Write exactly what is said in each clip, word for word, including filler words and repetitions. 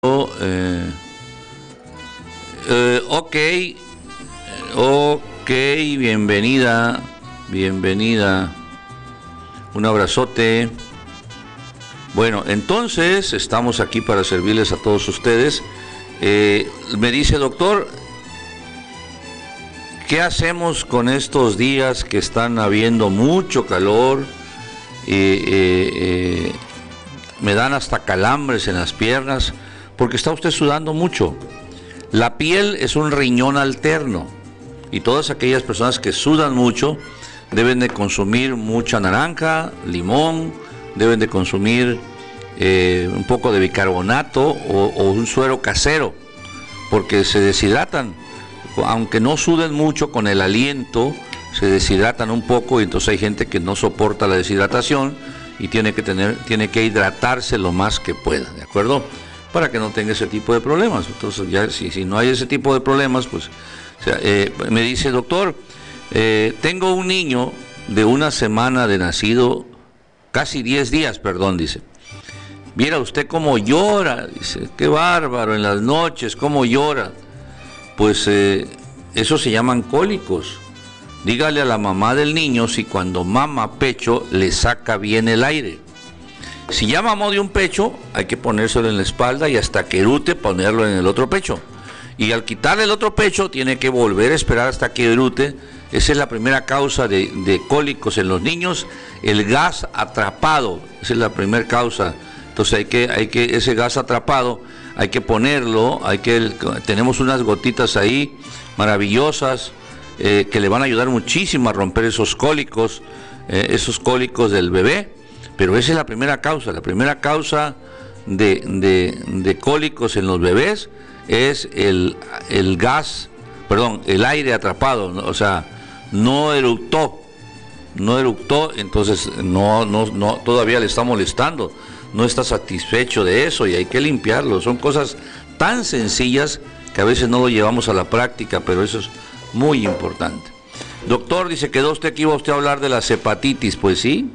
Eh, eh, ok, ok, bienvenida, bienvenida, un abrazote. Bueno, entonces estamos aquí para servirles a todos ustedes. Eh, me dice, doctor, ¿qué hacemos con estos días que están habiendo mucho calor? Eh, eh, eh, me dan hasta calambres en las piernas porque está usted sudando mucho. La piel es un riñón alterno y todas aquellas personas que sudan mucho deben de consumir mucha naranja, limón, deben de consumir eh, un poco de bicarbonato o, o un suero casero, porque se deshidratan. Aunque no suden mucho, con el aliento se deshidratan un poco, y entonces hay gente que no soporta la deshidratación y tiene que tener, tiene que hidratarse lo más que pueda, ¿de acuerdo? Para que no tenga ese tipo de problemas. Entonces ya si, si no hay ese tipo de problemas, pues o sea, eh, me dice, doctor, eh, tengo un niño de una semana de nacido, casi diez días, perdón, dice. Viera usted cómo llora, dice, qué bárbaro, en las noches, cómo llora. Pues eh, eso se llaman cólicos. Dígale a la mamá del niño si cuando mama pecho le saca bien el aire. Si ya mamó de un pecho, hay que ponérselo en la espalda y hasta que erute ponerlo en el otro pecho. Y al quitarle el otro pecho, tiene que volver a esperar hasta que erute. Esa es la primera causa de, de cólicos en los niños, el gas atrapado. Esa es la primera causa. Entonces hay que, hay que, ese gas atrapado, hay que ponerlo, hay que, tenemos unas gotitas ahí maravillosas eh, que le van a ayudar muchísimo a romper esos cólicos, eh, esos cólicos del bebé. Pero esa es la primera causa. La primera causa de, de, de cólicos en los bebés es el, el gas, perdón, el aire atrapado, ¿no? O sea, no eructó, no eructó, entonces no, no, no, todavía le está molestando, no está satisfecho de eso y hay que limpiarlo. Son cosas tan sencillas que a veces no lo llevamos a la práctica, pero eso es muy importante. Doctor, dice, quedó usted aquí, va usted a hablar de las hepatitis. Pues sí.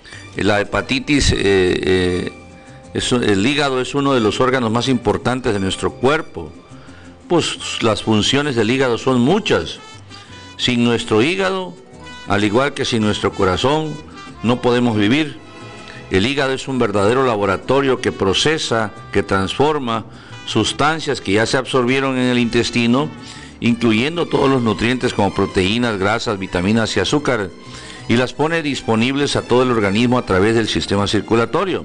La hepatitis, eh, eh, es, el hígado es uno de los órganos más importantes de nuestro cuerpo. Pues las funciones del hígado son muchas. Sin nuestro hígado, al igual que sin nuestro corazón, no podemos vivir. El hígado es un verdadero laboratorio que procesa, que transforma sustancias que ya se absorbieron en el intestino, incluyendo todos los nutrientes como proteínas, grasas, vitaminas y azúcar, y las pone disponibles a todo el organismo a través del sistema circulatorio.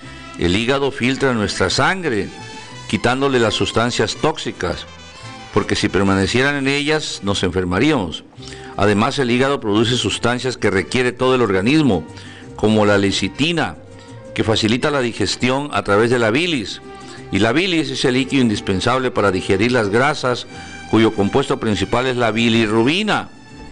El hígado filtra nuestra sangre, quitándole las sustancias tóxicas, porque si permanecieran en ellas nos enfermaríamos. Además, el hígado produce sustancias que requiere todo el organismo, como la lecitina, que facilita la digestión a través de la bilis. Y la bilis es el líquido indispensable para digerir las grasas, cuyo compuesto principal es la bilirrubina.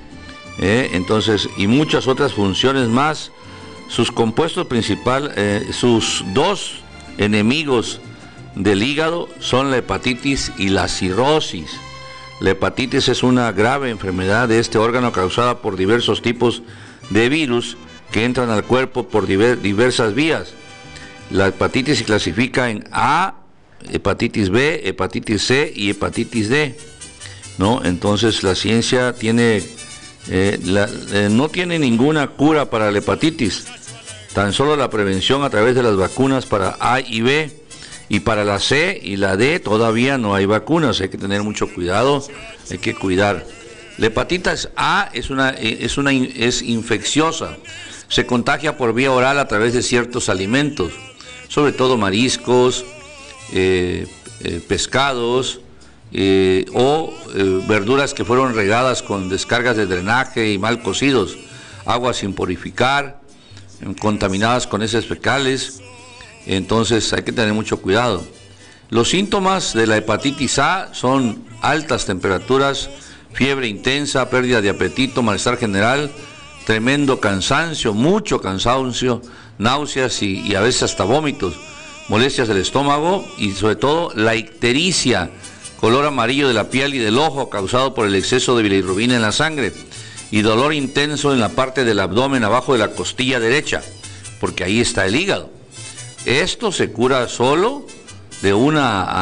Eh, entonces, y muchas otras funciones más. Sus compuestos principales, eh, sus dos enemigos del hígado son la hepatitis y la cirrosis. La hepatitis es una grave enfermedad de este órgano causada por diversos tipos de virus que entran al cuerpo por diver, diversas vías. La hepatitis se clasifica en A, hepatitis B, hepatitis C y hepatitis D, ¿no? Entonces la ciencia tiene Eh, la, eh, no tiene ninguna cura para la hepatitis, tan solo la prevención a través de las vacunas para A y B, y para la C y la D todavía no hay vacunas. Hay que tener mucho cuidado, hay que cuidar. La hepatitis A es una, es una es infecciosa, se contagia por vía oral a través de ciertos alimentos, sobre todo mariscos, eh, eh, pescados, Eh, o eh, verduras que fueron regadas con descargas de drenaje y mal cocidos, aguas sin purificar, eh, contaminadas con heces fecales. Entonces hay que tener mucho cuidado. Los síntomas de la hepatitis A son altas temperaturas, fiebre intensa, pérdida de apetito, malestar general, tremendo cansancio, mucho cansancio, náuseas y, y a veces hasta vómitos, molestias del estómago y sobre todo la ictericia, color amarillo de la piel y del ojo causado por el exceso de bilirrubina en la sangre, y dolor intenso en la parte del abdomen abajo de la costilla derecha, porque ahí está el hígado. Esto se cura solo de una